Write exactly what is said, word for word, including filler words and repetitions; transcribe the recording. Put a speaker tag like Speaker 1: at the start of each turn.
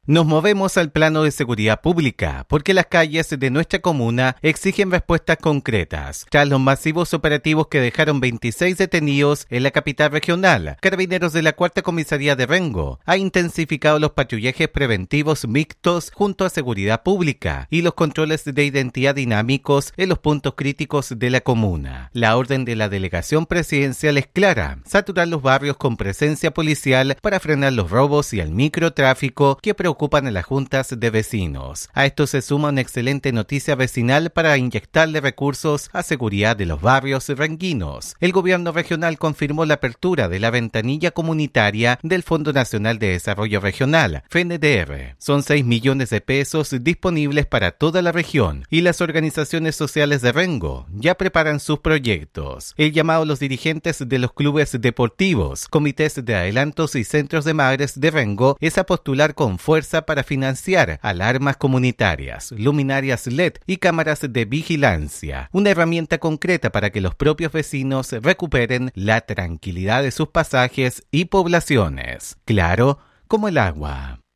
Speaker 1: Nos movemos al plano de seguridad pública porque las calles de nuestra comuna exigen respuestas concretas. Tras los masivos operativos que dejaron veintiséis detenidos en la capital regional, Carabineros de la Cuarta Comisaría de Rengo ha intensificado los patrullajes preventivos mixtos junto a seguridad pública y los controles de identidad dinámicos en los puntos críticos de la comuna. La orden de la delegación presidencial es clara: saturar los barrios con presencia policial para frenar los robos y el microtráfico que preocupan ocupan en las juntas de vecinos. A esto se suma una excelente noticia vecinal para inyectarle recursos a seguridad de los barrios renguinos. El gobierno regional confirmó la apertura de la ventanilla comunitaria del Fondo Nacional de Desarrollo Regional, F N D R. Son seis millones de pesos disponibles para toda la región y las organizaciones sociales de Rengo ya preparan sus proyectos. El llamado a los dirigentes de los clubes deportivos, comités de adelantos y centros de madres de Rengo es a postular con fuerza para financiar alarmas comunitarias, luminarias L E D y cámaras de vigilancia, una herramienta concreta para que los propios vecinos recuperen la tranquilidad de sus pasajes y poblaciones, claro como el agua.